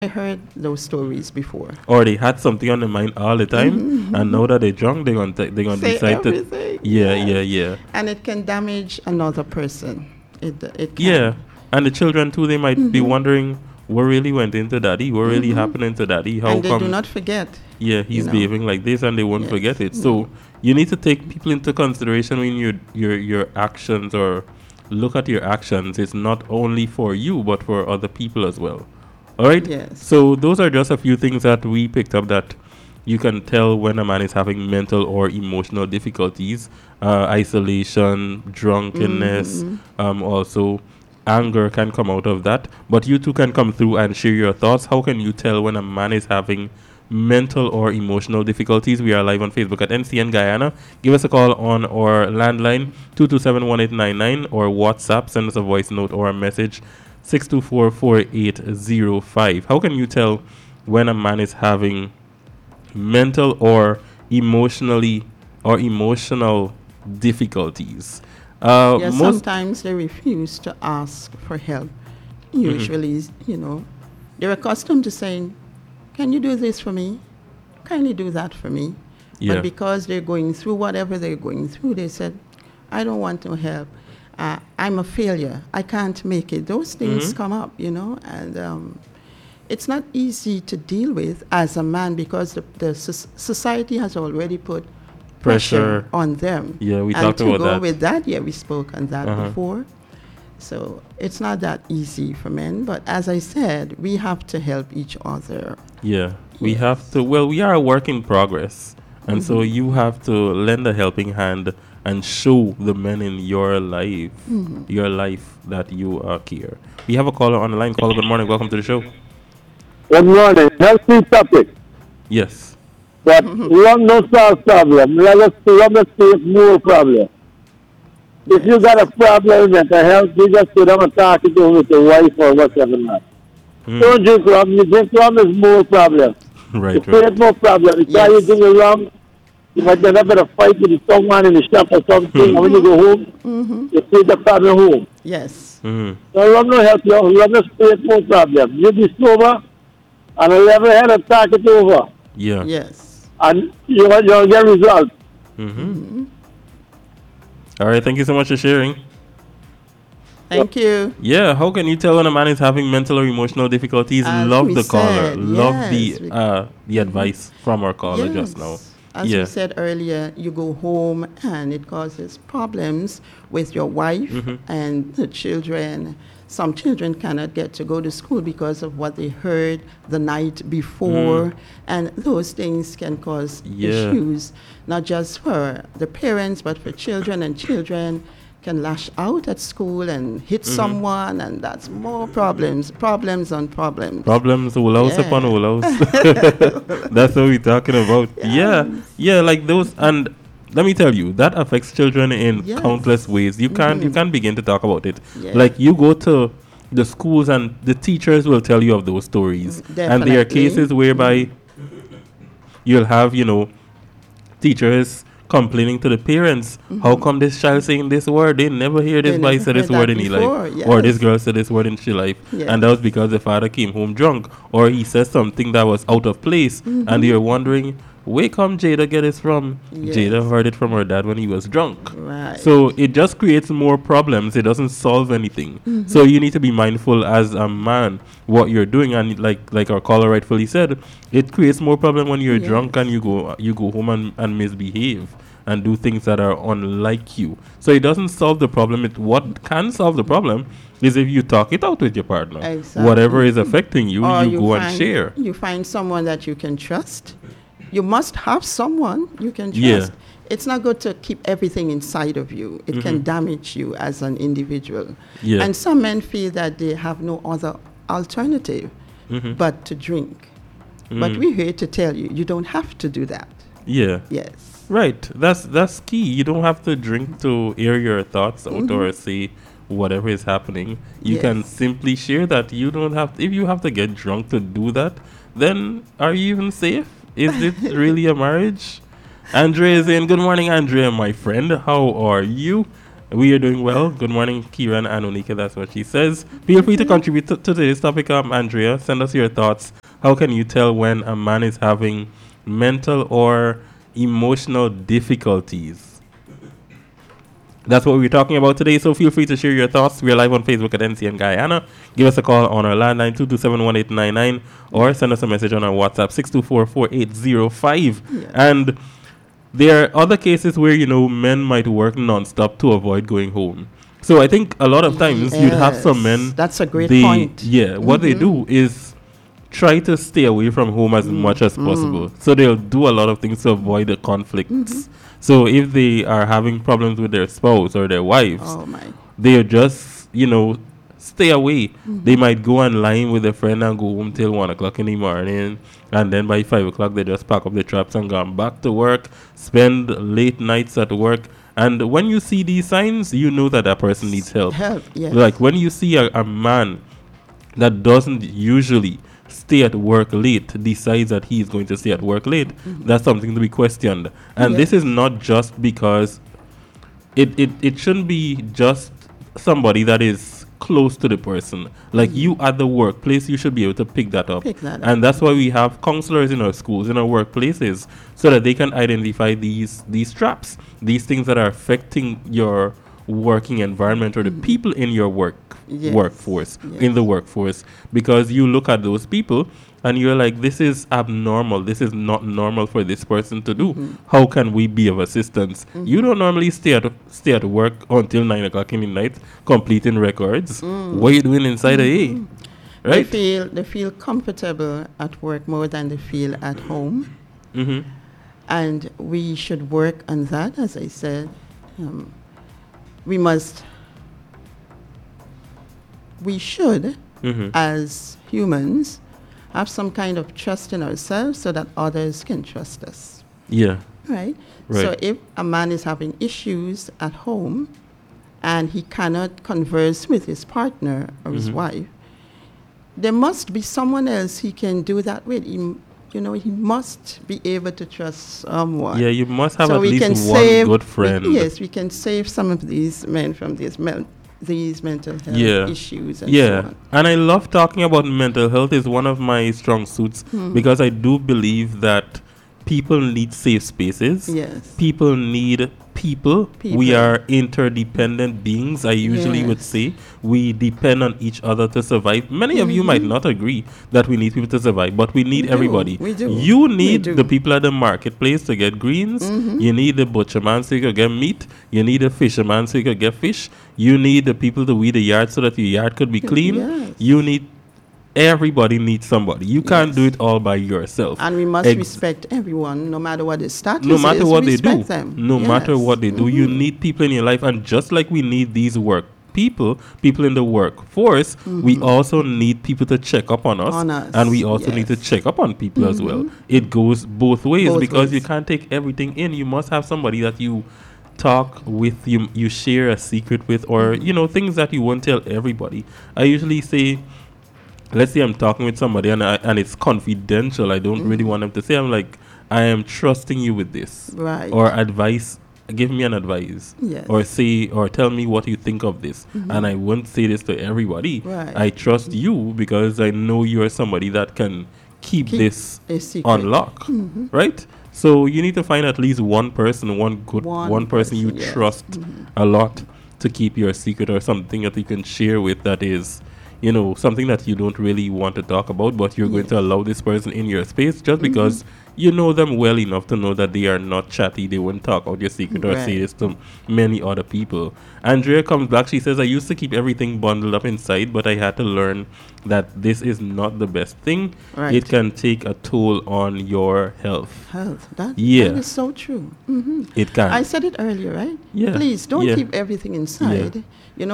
I heard those stories before. Or they had something on their mind all the time, and now that they're drunk, they're gonna Say decide to. everything. Yeah, yes. yeah, yeah. And it can damage another person. It can. Yeah, and the children too, they might be wondering what really went into daddy, what really happened to daddy, how And they do come not forget. yeah he's behaving like this, and they won't Yes. forget it. So you need to take people into consideration when your actions, or look at your actions. It's not only for you but for other people as well. All right. Yes. So those are just a few things that we picked up that you can tell when a man is having mental or emotional difficulties, isolation, drunkenness, also anger can come out of that. But you too can come through and share your thoughts. How can you tell when a man is having mental or emotional difficulties? We are live on Facebook at NCN Guyana. Give us a call on our landline 227-1899 or WhatsApp. Send us a voice note or a message 624-4805. How can you tell when a man is having mental or emotional difficulties? Sometimes they refuse to ask for help. Usually, they're accustomed to saying, "Can you do this for me? Kindly do that for me." Yeah. But because they're going through whatever they're going through, they said, "I don't want no help. I'm a failure. I can't make it." Those things come up, and it's not easy to deal with as a man because the society has already put pressure on them. Yeah, we and talked about to go that. with that, we spoke on that before. So it's not that easy for men. But as I said, we have to help each other. Yeah, we have to. Well, we are a work in progress. And so you have to lend a helping hand and show the men in your life, that you care. We have a caller on the line. Caller, good morning. Welcome to the show. Good morning. Healthy topic. Yes. But rum no solve problem. Rum is more problem. If you got a problem that can help, you just sit down and talk it over with your wife or whatever not. Don't drink rum. You drink rum is more problem. Right, You create more problem. If you drink rum, you might end up in a fight with someone in the shop or something, and when you go home, you take the problem home. Yes. Mm-hmm. So rum no help you. Rum just create more problem. You be sober, and a level head and talk it over. Yeah. Yes. And you'll get results. All right. Thank you so much for sharing. Thank you. Yeah. How can you tell when a man is having mental or emotional difficulties? As Love we the caller. said, Love yes, the advice from our caller just now. As you said earlier, you go home and it causes problems with your wife and the children. Some children cannot get to go to school because of what they heard the night before. And those things can cause issues, not just for the parents, but for children. And children can lash out at school and hit someone, and that's more problems on problems. Problems will house upon will house. That's what we're talking about. Yeah, like those. And let me tell you, that affects children in countless ways. You can't begin to talk about it. Like you go to the schools and the teachers will tell you of those stories. And there are cases whereby you'll have, teachers complaining to the parents, how come this child saying this word? They never hear this boy say this word in his life. Or this girl said this word in her life. And that was because the father came home drunk. Or he said something that was out of place. And you're wondering, where come Jada get this from? Jada heard it from her dad when he was drunk. Right. So it just creates more problems. It doesn't solve anything. So you need to be mindful as a man what you're doing. And like our caller rightfully said, it creates more problem when you're drunk and you go home and misbehave and do things that are unlike you. So it doesn't solve the problem. What can solve the problem is if you talk it out with your partner. Exactly. Whatever is affecting you, or you go and share. You find someone that you can trust. You must have someone you can trust. Yeah. It's not good to keep everything inside of you. It can damage you as an individual. Yeah. And some men feel that they have no other alternative but to drink. But we're here to tell you, you don't have to do that. Yeah. Yes. Right. That's key. You don't have to drink to air your thoughts out or say whatever is happening. You can simply share that. You don't have if you have to get drunk to do that, then are you even safe? Is it really a marriage? Andrea is in. Good morning, Andrea, my friend. How are you? We are doing well. Good morning, Kieran and Onika. That's what she says. Feel free to contribute to today's topic, Andrea. Send us your thoughts. How can you tell when a man is having mental or emotional difficulties? That's what we're talking about today, so feel free to share your thoughts. We're live on Facebook at NCN Guyana. Give us a call on our landline 227-1899 or send us a message on our WhatsApp 624-4805. Yeah. And there are other cases where, men might work non-stop to avoid going home. So I think a lot of times you'd have some men. That's a great point. Yeah, what they do is try to stay away from home as much as possible. So they'll do a lot of things to avoid the conflicts. So if they are having problems with their spouse or their wives, they'll just, stay away. They might go online with a friend and go home till 1 o'clock in the morning. And then by 5 o'clock, they just pack up their traps and go back to work, spend late nights at work. And when you see these signs, you know that person needs help. Yes. Like when you see a man that doesn't usually stay at work late, decides that he is going to stay at work late, that's something to be questioned. And this is not just because it shouldn't be just somebody that is close to the person. Like you at the workplace, you should be able to pick that up. And that's why we have counselors in our schools, in our workplaces, so that they can identify these traps, these things that are affecting your working environment or the people in your workforce, in the workforce, because you look at those people and you're like, this is abnormal. This is not normal for this person to do. How can we be of assistance? You don't normally stay at work until 9 o'clock in the night completing records. What are you doing inside a day? Right? They feel comfortable at work more than they feel at home. And we should work on that, as I said. We should, as humans, have some kind of trust in ourselves so that others can trust us. Yeah. Right? So if a man is having issues at home and he cannot converse with his partner or his wife, there must be someone else he can do that with. He must be able to trust someone. Yeah, you must have at least one good friend. Yes, we can save some of these men from these mental health issues and so on. And I love talking about mental health. Is one of my strong suits because I do believe that people need safe spaces. Yes. People need people. We are interdependent beings. I usually would say we depend on each other to survive. Many of you might not agree that we need people to survive, but we need everybody. We do. You need the people at the marketplace to get greens. You need the butcherman so you can get meat. You need the fisherman so you can get fish. You need the people to weed the yard so that your yard could be clean. Everybody needs somebody. You can't do it all by yourself. And we must respect everyone, no matter what their status is. No matter what they do. No matter what they do. You need people in your life. And just like we need these people in the workforce, we also need people to check up on us. And we also need to check up on people as well. It goes both ways because you can't take everything in. You must have somebody that you talk with, you share a secret with, or, things that you won't tell everybody. I usually say, let's say I'm talking with somebody and it's confidential. I don't really want them to say. I'm like, I am trusting you with this. Right. Or advice. Give me an advice. Yes. Or tell me what you think of this. And I won't say this to everybody. Right. I trust you because I know you're somebody that can keep this on lock. Right? So you need to find at least one person, one person you trust a lot to keep your secret, or something that you can share with that is, something that you don't really want to talk about, but you're going to allow this person in your space just because you know them well enough to know that they are not chatty. They won't talk out your secret or say this to many other people. Andrea comes back. She says, I used to keep everything bundled up inside, but I had to learn that this is not the best thing. Right. It can take a toll on your health. That is so true. It can. I said it earlier, right? Yeah. Please don't keep everything inside.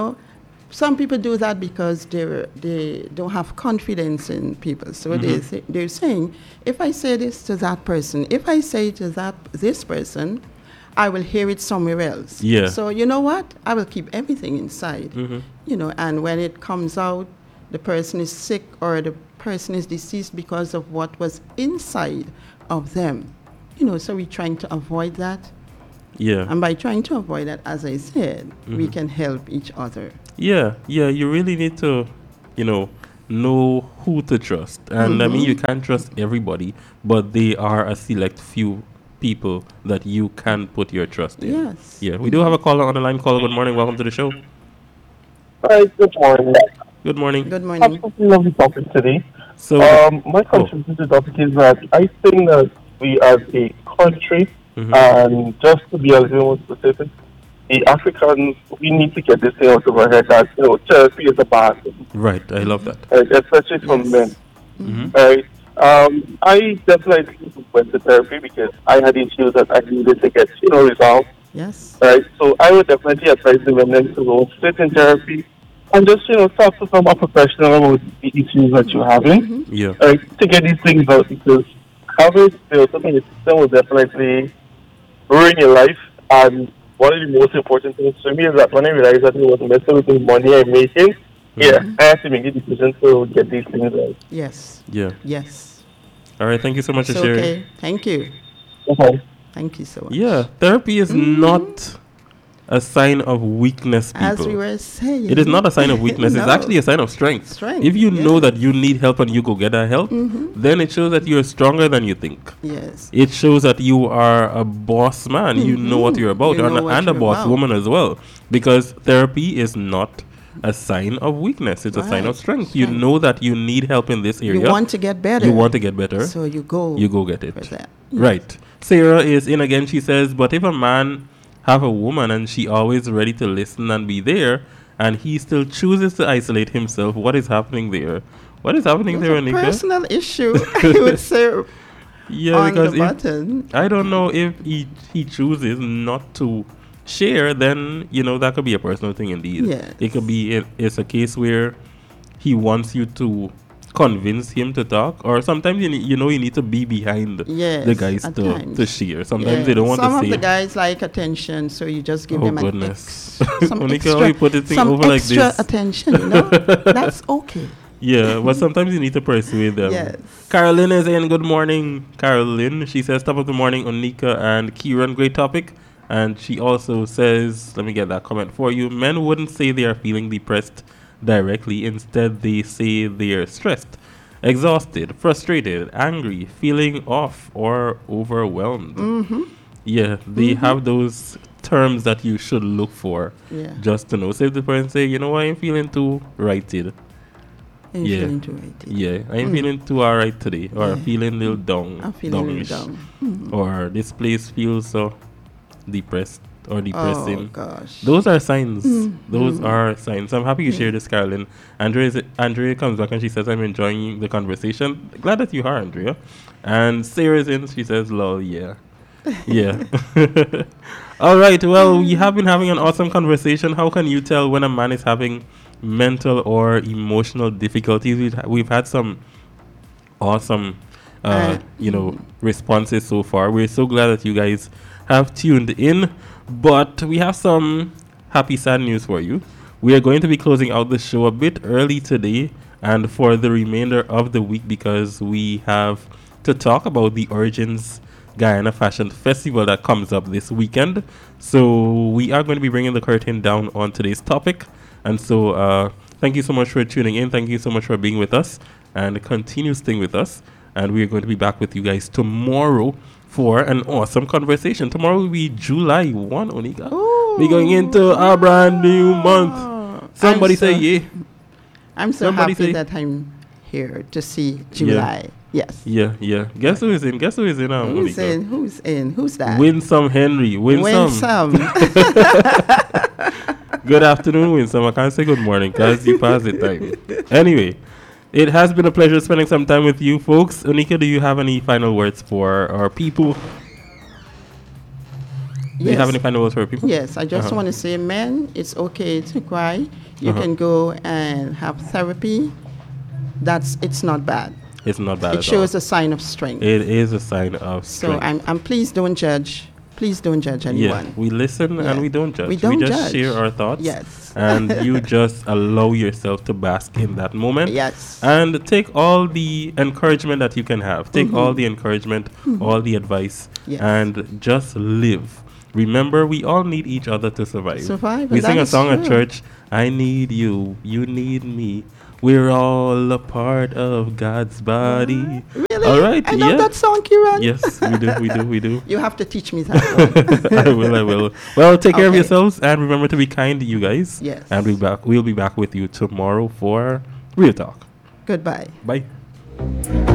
Some people do that because they don't have confidence in people. So they're saying, if I say this to that person, if I say it to this person, I will hear it somewhere else. Yeah. So you know what? I will keep everything inside. And when it comes out, the person is sick or the person is deceased because of what was inside of them. So we're trying to avoid that. Yeah. And by trying to avoid that, as I said, we can help each other. Yeah, yeah, you really need to, know who to trust. And I mean, you can't trust everybody, but they are a select few people that you can put your trust in. Yes. Yeah, we do have a caller on the line. Caller, good morning. Welcome to the show. Hi, good morning. Good morning. Good morning. Absolutely lovely topic today. So, My contribution to the topic is that I think that we as a country, and just to be a little more specific, the Africans, we need to get this thing out of our head that, therapy is a bad thing, right, I love that. especially for men. Right? I definitely went to therapy because I had issues that I needed to get, resolved. Yes. Right? So I would definitely advise the women to go sit in therapy and just, talk to some professional about the issues that you're having. Yeah. Right? To get these things out, because having something in the system will definitely ruin your life. And one of the most important things for me is that when I realized that it was messing with the money I'm making, I have to make a decision to get these things out. Yes. Yeah. Yes. All right, thank you so much It's for sharing. okay. Thank you. Okay. Thank you so much. Yeah, therapy is not a sign of weakness, people. As we were saying. It is not a sign of weakness. It's No. actually a sign of strength. Strength, If you know yes. that you need help and you go get that help, then it shows that you're stronger than you think. Yes. It shows that you are a boss man. You know what you're about, You know what and a you're boss about. woman as well. Because therapy is not a sign of weakness. It's a sign of Right. strength. You Strength. know that you need help in this area. You want to get better. You want to get better. So you go. You go get it. for that. Right. Sarah is in again. She says, but if a man have a woman and she always ready to listen and be there, and he still chooses to isolate himself, what is happening there? What is happening It's there, a Anika? personal issue, I would say, Yeah, on because the button. I don't know if he chooses not to share, then that could be a personal thing indeed. Yes. It could be it's a case where he wants you to convince him to talk, or sometimes you need to be behind Yes, the guys at to times. share. Sometimes they don't want Some to of say. the guys like attention, so you just give Oh, them goodness. some Monica, how you put the thing over like extra this? attention. That's okay. Yeah, but sometimes you need to persuade them. Yes. Carolyn is in. Good morning, Carolyn. She says, top of the morning, Onika and Kieran, great topic. And she also says, let me get that comment for you. Men wouldn't say they are feeling depressed directly. Instead, they say they are stressed, exhausted, frustrated, angry, feeling off, or overwhelmed. Yeah, they have those terms that you should look for Yeah. just to know. So if the person say, I'm feeling too righted. And Yeah. feeling too right. Yeah, I'm feeling too alright today, or Yeah. feeling a little down, I'm feeling a little downish. down. Or this place feels so depressed or Oh depressing. gosh. Those are signs. Those are signs. I'm happy you shared this, Carolyn. Andrea comes back and she says, I'm enjoying the conversation. Glad that you are, Andrea. And Sarah's in. She says, lol, yeah. Yeah. All right. Well, we have been having an awesome conversation. How can you tell when a man is having mental or emotional difficulties? We've had some awesome, responses so far. We're so glad that you guys have tuned in. But we have some happy, sad news for you. We are going to be closing out the show a bit early today and for the remainder of the week because we have to talk about the Origins Guyana Fashion Festival that comes up this weekend. So we are going to be bringing the curtain down on today's topic. And so thank you so much for tuning in. Thank you so much for being with us and continue staying with us. And we are going to be back with you guys tomorrow for an awesome conversation. Tomorrow will be July 1, Onika. We're going into a brand new month. Somebody say yeah. I'm so Somebody happy say- that I'm here to see July. Yes. Yeah. Guess who is in? Who's Onika? in? Who's in? Who's that? Winsome Henry. Winsome. Good afternoon, Winsome. I can't say good morning because you passed the time. Anyway, it has been a pleasure spending some time with you folks. Onika, do you have any final words for our people? Do you have any final words for our people? Yes, I just want to say, men, it's okay to cry. You can go and have therapy. It's not bad. It's not bad It at shows all. a sign of strength. It is a sign of So strength. I'm please don't judge. Please don't judge anyone. Yeah, we listen Yeah. and we don't judge. We don't just judge. share our thoughts. Yes. And you just allow yourself to bask in that moment. Yes. And take all the encouragement that you can have. Take all the encouragement, all the advice, Yes. and just live. remember, we all need each other to survive. We and sing that a is song at true. church, I need you, you need me. We're all a part of God's body. Really? All right, I love yeah. that song, Kiran. Yes, we do. You have to teach me that one. I will. Well, take care of Okay. yourselves and remember to be kind, you guys. Yes. And we'll be back with you tomorrow for Real Talk. Goodbye. Bye.